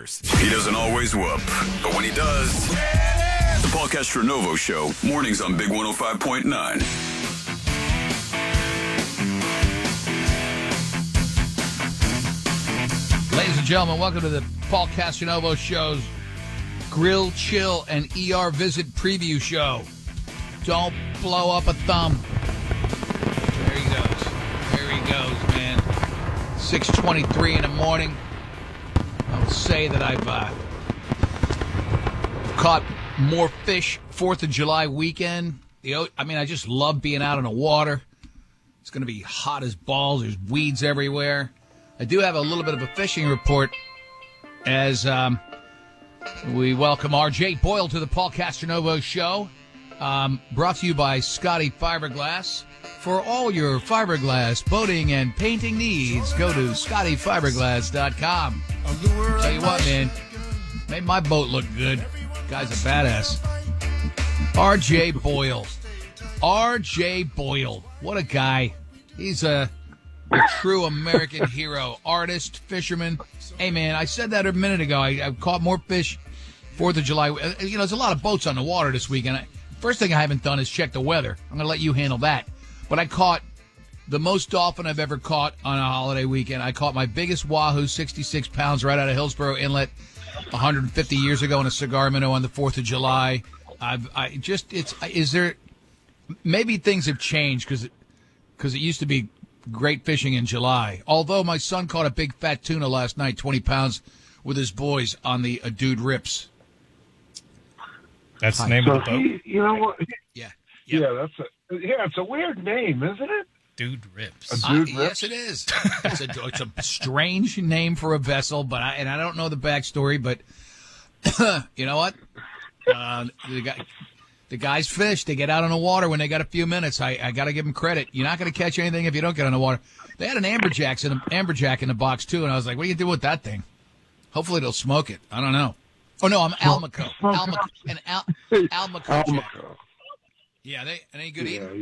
first. He doesn't always whoop, but when he does, the Paul Castronovo Show, mornings on Big 105.9. Ladies and gentlemen, welcome to the Paul Castronovo Show's Grill, Chill, and ER Visit Preview Show. Don't blow up a thumb. There he goes. There he goes, man. 6:23 in the morning. I will say that I've caught more fish 4th of July weekend. I just love being out on the water. It's going to be hot as balls. There's weeds everywhere. I do have a little bit of a fishing report as we welcome R.J. Boyle to the Paul Castronovo Show. Brought to you by Scotty Fiberglass. For all your fiberglass boating and painting needs, go to ScottyFiberglass.com. Tell you what, man, made my boat look good. Guy's a badass. R.J. Boyle. R.J. Boyle. What a guy. He's a true American hero. Artist, fisherman. Hey, man, I said that a minute ago. I caught more fish 4th of July. There's a lot of boats on the water this weekend. First thing I haven't done is check the weather. I'm going to let you handle that. But I caught the most dolphin I've ever caught on a holiday weekend. I caught my biggest wahoo, 66 pounds, right out of Hillsborough Inlet 150 years ago in a cigar minnow on the 4th of July. Maybe things have changed because it used to be great fishing in July. Although my son caught a big fat tuna last night, 20 pounds, with his boys on the Dude Rips. That's the name of the boat? You know what? Yeah. Yeah, it's a weird name, isn't it? Dude Rips. Yes, it is. It's a strange name for a vessel, but I don't know the backstory, but you know what? The guys fish. They get out on the water when they got a few minutes. I got to give them credit. You're not going to catch anything if you don't get on the water. They had an amberjack in the box, too, and I was like, what do you do with that thing? Hopefully they'll smoke it. I don't know. Oh, no, I'm Almaco. Almaco jack. Yeah, they ain't good either.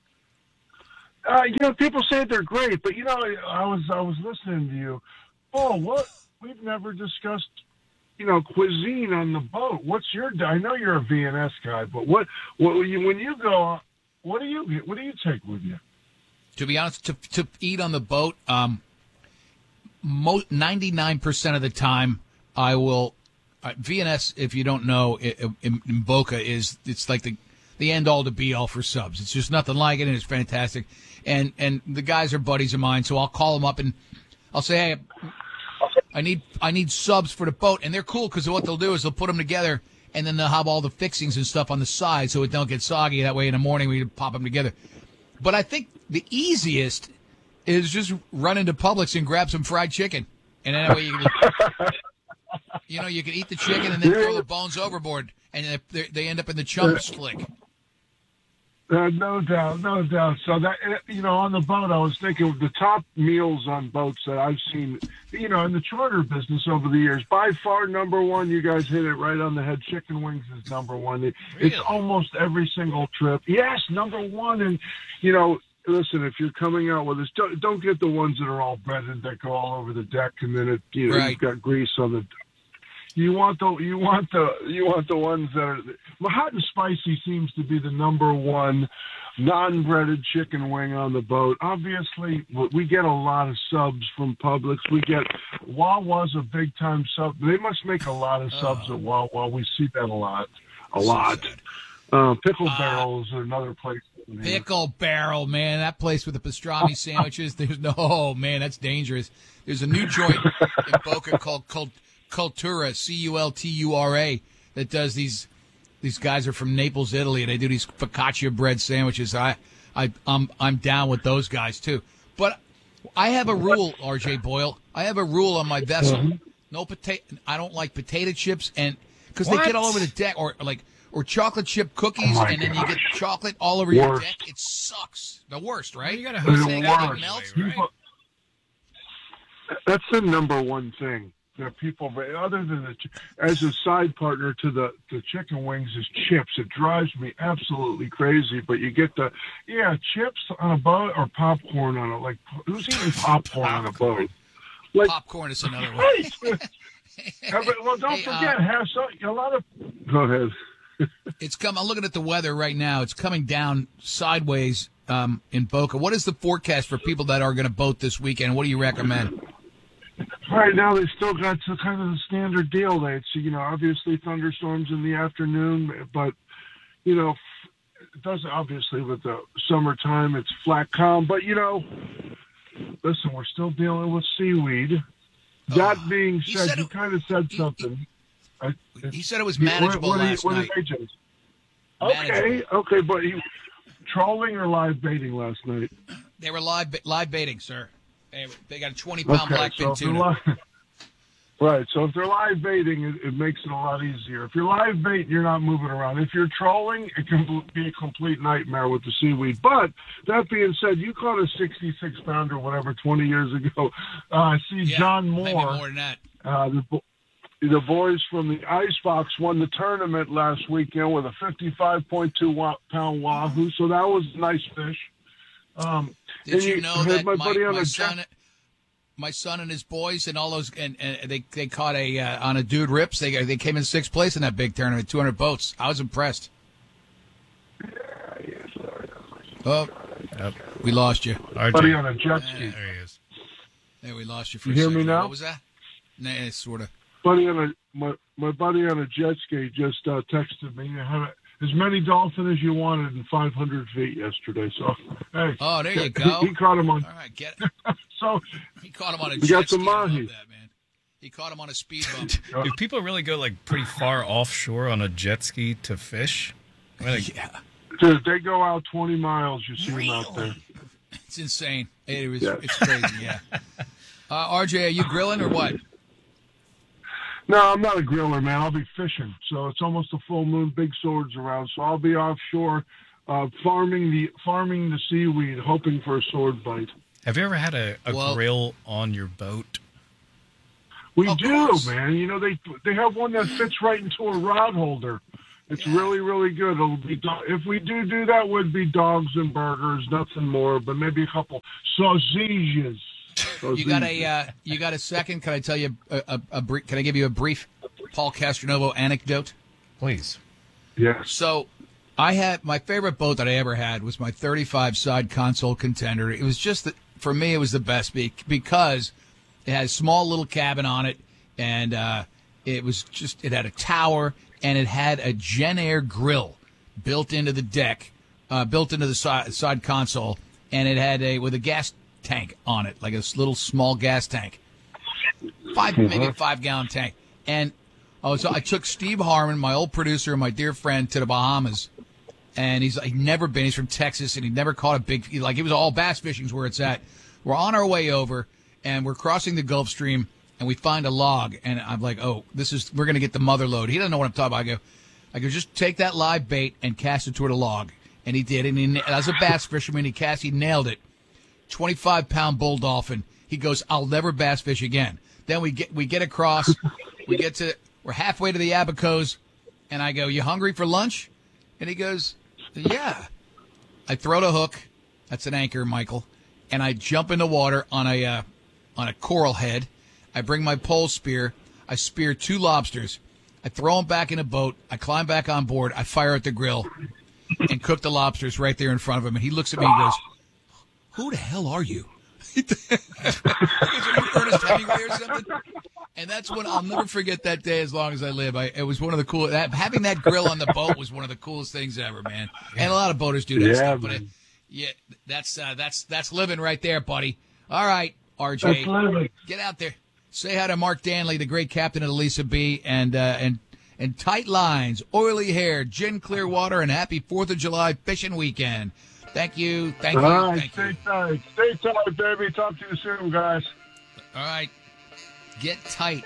Yeah. People say they're great, but, I was listening to you. Oh, what? We've never discussed cuisine on the boat. What's your? I know you're a VNS guy, but when you go, what do you take with you? To be honest, to eat on the boat, 99% of the time I will. VNS, if you don't know, in Boca it's like the end all to be all for subs. It's just nothing like it, and it's fantastic. And the guys are buddies of mine, so I'll call them up and I'll say, hey, I need subs for the boat, and they're cool because what they'll do is they'll put them together, and then they'll have all the fixings and stuff on the side so it don't get soggy. That way in the morning we can pop them together. But I think the easiest is just run into Publix and grab some fried chicken, and then that way you can eat the chicken and then throw the bones overboard, and they end up in the chum slick. No doubt. So that, on the boat, I was thinking of the top meals on boats that I've seen, in the charter business over the years. By far, number one, you guys hit it right on the head. Chicken wings is number one. Really? It's almost every single trip. Yes, number one. And, listen, if you're coming out with us, don't get the ones that are all breaded that go all over the deck, and then you've got grease on the. You want the ones that are hot and spicy seems to be the number one non-breaded chicken wing on the boat. Obviously, we get a lot of subs from Publix. We get Wawa's a big time sub. They must make a lot of subs at Wawa. We see that a lot. Pickle Barrel is another place. Pickle Barrel, man, that place with the pastrami sandwiches. That's dangerous. There's a new joint in Boca called Cultura, Cultura, that does these guys are from Naples, Italy, and they do these focaccia bread sandwiches. I'm down with those guys too. But I have a rule, RJ Boyle. I have a rule on my vessel. No potato. I don't like potato chips, and because they get all over the deck, or chocolate chip cookies, and then you get chocolate all over your deck. It sucks. The worst, right? You got to host it. Right? That's the number one thing. People, other than as a side partner to the chicken wings, is chips. It drives me absolutely crazy. But you get chips on a boat or popcorn on it. Like, who's eating popcorn on a boat? Popcorn is another one. Well, don't forget, a lot of. Go ahead. I'm looking at the weather right now. It's coming down sideways in Boca. What is the forecast for people that are going to boat this weekend? What do you recommend? Right now, they still got kind of the standard deal. It's, obviously thunderstorms in the afternoon, but, it doesn't, obviously, with the summertime, it's flat calm. But, listen, we're still dealing with seaweed. That being said, you kind of said something. He said it was manageable last night. Okay, but trolling or live baiting last night? They were live baiting, sir. They got a 20-pound blackfin tuna. Right, so if they're live baiting, it makes it a lot easier. If you're live baiting, you're not moving around. If you're trolling, it can be a complete nightmare with the seaweed. But that being said, you caught a 66-pounder, whatever, 20 years ago. I see John Moore. Maybe more than that. The boys from the Icebox won the tournament last weekend with a 55.2-pound wahoo, so that was a nice fish. Did you know that my son and his boys and all those, and they caught on a Dude Rips. They came in 6th place in that big tournament, 200 boats. I was impressed. Oh, we lost you. Buddy on a jet ski. There he is. There, we lost you for a second. You hear me now? What was that? Nah, sort of. My buddy on a jet ski just texted me. You have as many dolphin as you wanted in 500 feet yesterday. So, hey. Oh, there you go. He caught him on. All right, get it. So he caught him on a jet ski. We got some mahi. That, man. He caught him on a speed bump. Do people really go pretty far offshore on a jet ski to fish? Yeah. Dude, they go out 20 miles. You see them out there. It's insane. It's crazy. Yeah. RJ, are you grilling or what? No, I'm not a griller, man. I'll be fishing. So it's almost a full moon, big swords around. So I'll be offshore farming the seaweed, hoping for a sword bite. Have you ever had a grill on your boat? We do, man. They have one that fits right into a rod holder. It's really, really good. It'll be if we do that, would be dogs and burgers, nothing more, but maybe a couple sausages. You got a second? Can I tell you can I give you a brief Paul Castronovo anecdote? Please. Yeah. So I had my favorite boat that I ever had was my 35 side console contender. It was just for me, it was the best because it had a small little cabin on it, and it had a tower, and it had a Genair grill built into the deck, built into the side console, and it had with a gas tank on it, like a little small gas tank, maybe a 5-gallon tank. And so I took Steve Harmon, my old producer and my dear friend, to the Bahamas, and he's never been. He's from Texas, and he'd never caught a big, it was all bass fishing's where it's at. We're on our way over, and we're crossing the Gulf Stream, and we find a log, and I'm like, we're going to get the mother lode. He doesn't know what I'm talking about. I go, just take that live bait and cast it toward a log. And he did, and as a bass fisherman, he nailed it. 25-pound bull dolphin. He goes, I'll never bass fish again. Then we get across, we're halfway to the Abacos, and I go, you hungry for lunch? And he goes, yeah. I throw the hook. That's an anchor, Michael. And I jump in the water on a coral head. I bring my pole spear. I spear 2 lobsters. I throw them back in a boat. I climb back on board. I fire at the grill and cook the lobsters right there in front of him. And he looks at me and goes, who the hell are you? He goes, are you Ernest Hemingway or something? And that's when I'll never forget that day as long as I live. It was one of the coolest. Having that grill on the boat was one of the coolest things ever, man. And a lot of boaters do that stuff. But that's living right there, buddy. All right, RJ, get out there. Say hi to Mark Danley, the great captain of the Lisa B, and tight lines, oily hair, gin clear water, and happy 4th of July fishing weekend. Thank you. All right, stay tight. Stay tight, baby. Talk to you soon, guys. All right. Get tight.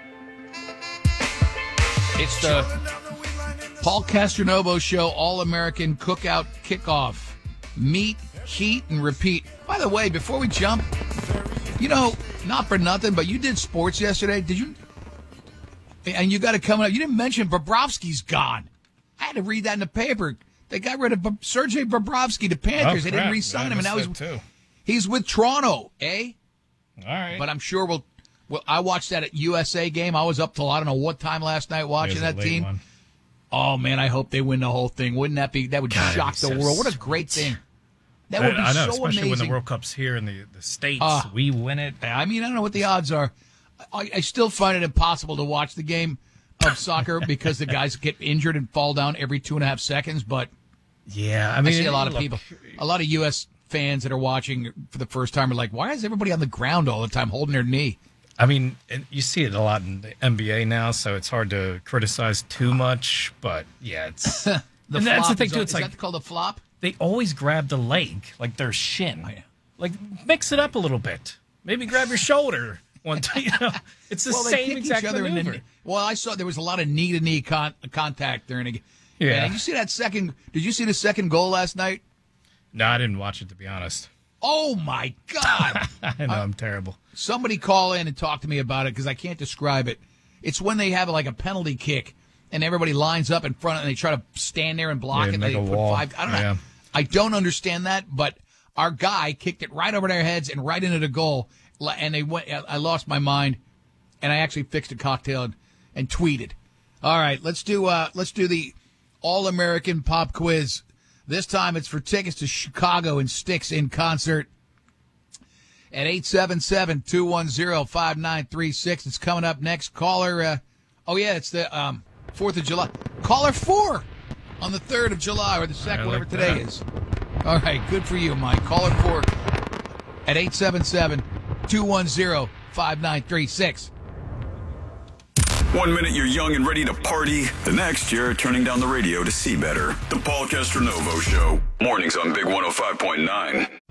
It's the Paul Castronovo Show All-American Cookout Kickoff. Meet, heat, and repeat. By the way, before we jump, not for nothing, but you did sports yesterday. Did you? And you got to come up. You didn't mention Bobrovsky's gone. I had to read that in the paper. They got rid of Sergei Bobrovsky to Panthers. They didn't re-sign him, and now he's with Toronto, eh? All right. But I'm sure Well, I watched that at USA game. I was up till I don't know what time last night watching that team. One. Oh man, I hope they win the whole thing. Wouldn't that be? That would shock the world. What a great thing. That would be I know, so especially amazing. when the World Cup's here in the States. We win it. I mean, I don't know what the odds are. I still find it impossible to watch the game of soccer because the guys get injured and fall down every 2.5 seconds. But yeah, I mean, I see a lot of people, a lot of U.S. fans that are watching for the first time are like, why is everybody on the ground all the time holding their knee? I mean, and you see it a lot in the NBA now, so it's hard to criticize too much. But yeah, it's and that's the thing too. Is It's like that called a flop? They always grab the leg, like their shin. Oh, yeah. Like mix it up a little bit. Maybe grab your shoulder one time. You know, it's the same exact maneuver. Well, I saw there was a lot of knee-to-knee contact during the game. Yeah. And you see that second? Did you see the second goal last night? No, I didn't watch it, to be honest. Oh my God! I know I'm terrible. Somebody call in and talk to me about it because I can't describe it. It's when they have like a penalty kick and everybody lines up in front and they try to stand there and block it. Make They a put wall. five. I don't know. Yeah. I don't understand that, but our guy kicked it right over their heads and right into the goal, and they went. I lost my mind, and I actually fixed a cocktail and tweeted. All right, let's do the All-American Pop Quiz. This time it's for tickets to Chicago and Styx in concert at 877-210-5936. It's coming up next. Caller, it's the 4th of July. Caller 4 on the 3rd of July or the 2nd, whatever today is. All right, good for you, Mike. Caller 4 at 877-210-5936. 1 minute you're young and ready to party. The next you're turning down the radio to see better. The Paul Castronovo Show. Mornings on Big 105.9.